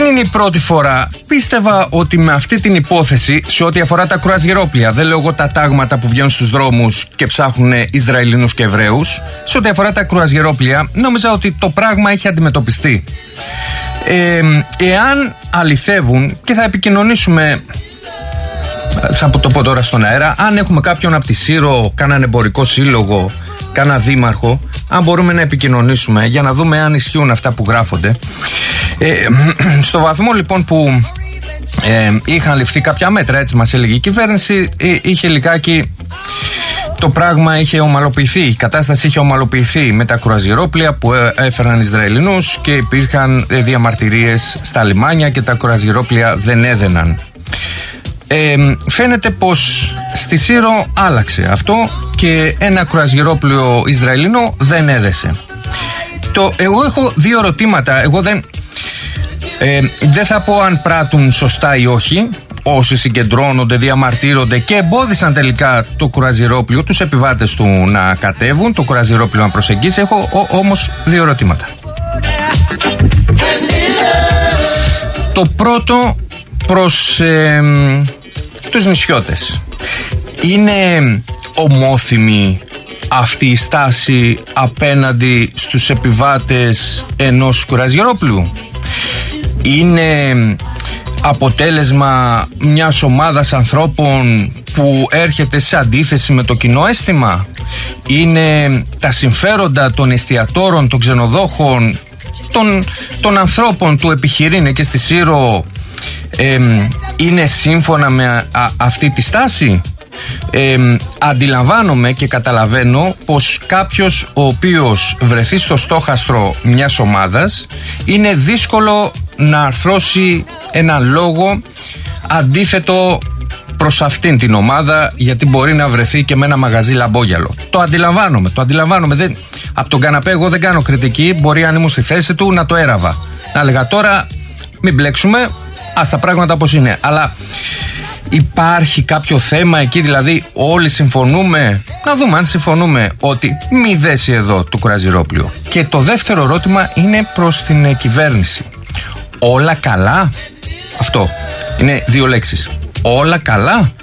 δεν είναι η πρώτη φορά. Πίστευα ότι με αυτή την υπόθεση, σε ό,τι αφορά τα κρουαζιερόπλια, δεν λέω εγώ τα τάγματα που βγαίνουν στους δρόμους και ψάχνουν Ισραηλινούς και Εβραίους, σε ό,τι αφορά τα κρουαζιερόπλια, νόμιζα ότι το πράγμα έχει αντιμετωπιστεί. Εάν αληθεύουν, και θα επικοινωνήσουμε, θα το πω τώρα στον αέρα, αν έχουμε κάποιον από τη Σύρο, κάναν εμπορικό σύλλογο, κάνα δήμαρχο, αν μπορούμε να επικοινωνήσουμε για να δούμε αν ισχύουν αυτά που γράφονται. Στο βαθμό λοιπόν που είχαν ληφθεί κάποια μέτρα, έτσι μας έλεγε η κυβέρνηση, είχε λιγάκι το πράγμα, είχε ομαλοποιηθεί, η κατάσταση είχε ομαλοποιηθεί με τα κρουαζιερόπλια που έφεραν Ισραηλινούς και υπήρχαν διαμαρτυρίες στα λιμάνια και τα κρουαζιερόπλια δεν έδαιναν. Φαίνεται πως στη Σύρο άλλαξε αυτό και ένα κρουαζιερόπλιο Ισραηλινό δεν έδεσε. Εγώ έχω δύο ερωτήματα. Εγώ δεν θα πω αν πράττουν σωστά ή όχι όσοι συγκεντρώνονται, διαμαρτύρονται και εμπόδισαν τελικά το κρουαζιερόπλιο, τους επιβάτες του να κατέβουν, το κρουαζιερόπλιο να προσεγγίσει. Έχω όμως δύο ερωτήματα. Το πρώτο προς τους νησιώτες. Είναι ομόθυμη αυτή η στάση απέναντι στους επιβάτες ενός κρουαζιερόπλου? Είναι αποτέλεσμα μιας ομάδας ανθρώπων που έρχεται σε αντίθεση με το κοινό αίσθημα? Είναι τα συμφέροντα των εστιατόρων, των ξενοδόχων, των ανθρώπων του επιχειρήν και στη Σύρο, είναι σύμφωνα με αυτή τη στάση? Αντιλαμβάνομαι και καταλαβαίνω πως κάποιος ο οποίος βρεθεί στο στόχαστρο μιας ομάδας είναι δύσκολο να αρθρώσει έναν λόγο αντίθετο προς αυτήν την ομάδα, γιατί μπορεί να βρεθεί και με ένα μαγαζί λαμπόγιαλο. Το αντιλαμβάνομαι. Από τον καναπέ εγώ δεν κάνω κριτική, μπορεί αν ήμουν στη θέση του να το έραβα. Να έλεγα τώρα μην μπλέξουμε, ας τα πράγματα όπως είναι. Αλλά υπάρχει κάποιο θέμα εκεί, δηλαδή όλοι συμφωνούμε? Να δούμε αν συμφωνούμε ότι μη δέσει εδώ το κρουαζιερόπλιο. Και το δεύτερο ερώτημα είναι προς την κυβέρνηση. Όλα καλά? Αυτό είναι δύο λέξεις. Όλα καλά?